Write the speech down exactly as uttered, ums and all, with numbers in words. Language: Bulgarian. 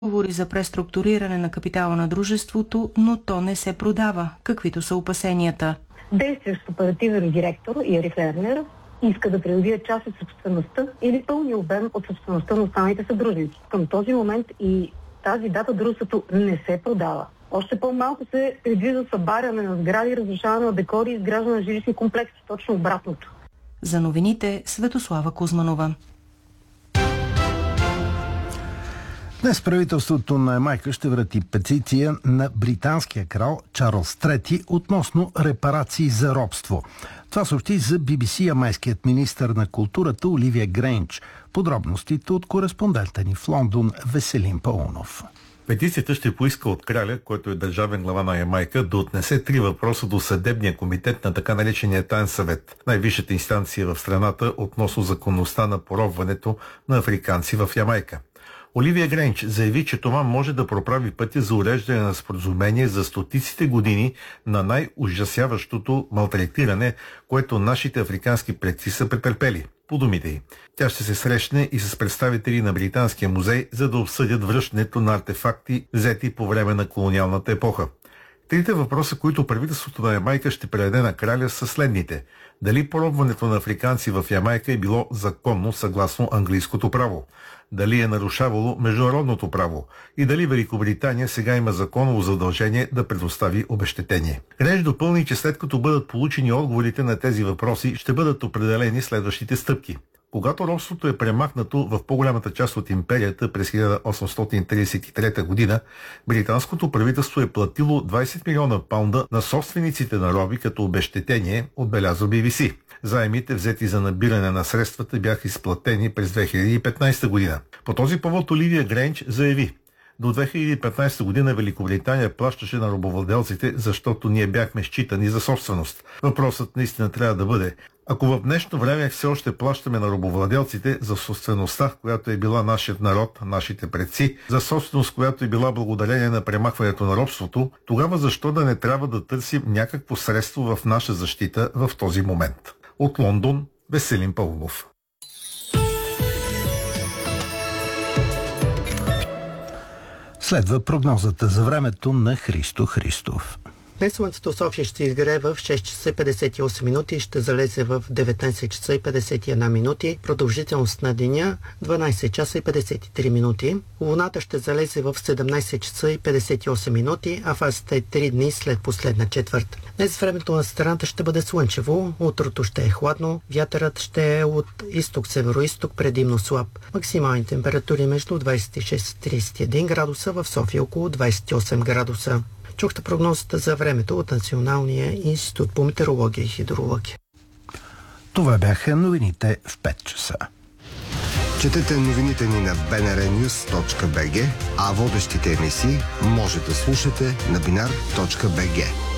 Говори за преструктуриране на капитала на дружеството, но то не се продава. Каквито са опасенията? Действащ оперативен директор Иери Фернер иска да придобие част от собствеността или пълния обем от собствеността на останалите съдружници. Към този момент и тази дата дружеството не се продава. Още по-малко се предвижда събаряне на сгради, разрушаване на декори и изграждане на жилищни комплекси. Точно обратното. За новините Светослава Кузманова. Днес правителството на Ямайка ще врати петиция на британския крал Чарлз трети относно репарации за робство. Това съобщи за Би Би Си ямайският министър на културата Оливия Грейндж. Подробностите от кореспондента ни в Лондон Веселин Паунов. Петицията ще поиска от краля, който е държавен глава на Ямайка, да отнесе три въпроса до съдебния комитет на така наречения таен съвет, най-висшата инстанция в страната относно законността на поробването на африканци в Ямайка. Оливия Грейндж заяви, че това може да проправи пътя за уреждане на споразумение за стотиците години на най-ужасяващото малтретиране, което нашите африкански предци са претърпели. По думите й, тя ще се срещне и с представители на Британския музей, за да обсъдят връщането на артефакти, взети по време на колониалната епоха. Трите въпроса, които правителството на Ямайка ще предаде на краля, са следните. Дали поробването на африканци в Ямайка е било законно съгласно английското право? Дали е нарушавало международното право? И дали Великобритания сега има законово задължение да предостави обезщетение? Реж допълни, че след като бъдат получени отговорите на тези въпроси, ще бъдат определени следващите стъпки. Когато робството е премахнато в по-голямата част от империята през хиляда осемстотин тридесет и трета година, британското правителство е платило двайсет милиона паунда на собствениците на роби като обезщетение, отбелязва Би Би Си. Заемите, взети за набиране на средствата, бяха изплатени през две хиляди и петнайсета година. По този повод Оливия Грейндж заяви: до две хиляди и петнайсета година Великобритания плащаше на робовладелците, защото ние бяхме считани за собственост. Въпросът наистина трябва да бъде: ако в днешно време все още плащаме на робовладелците за собствеността, която е била нашият народ, нашите предци, за собственост, която е била благодарение на премахването на робството, тогава защо да не трябва да търсим някакво средство в наша защита в този момент? От Лондон, Веселин Паунов. Следва прогнозата за времето на Христо Христов. Днес слънцето в София ще изгрее в шест часа и петдесет и осем минути и ще залезе в деветнайсет часа и петдесет и една минути. Продължителност на деня дванайсет часа и петдесет и три минути. Луната ще залезе в седемнайсет часа и петдесет и осем минути, а фазата е три дни след последна четвърт. Днес времето на страната ще бъде слънчево, утрото ще е хладно, вятърът ще е от изток-североизток, предимно слаб. Максимални температури между двайсет и шест и трийсет и един градуса, в София около двайсет и осем градуса. Чухте прогнозата за времето от Националния институт по метеорология и хидрология. Това бяха новините в пет часа. Четете новините ни на би ен ар нюз точка би джи, а водещите емисии може да слушате на бинар точка би джи.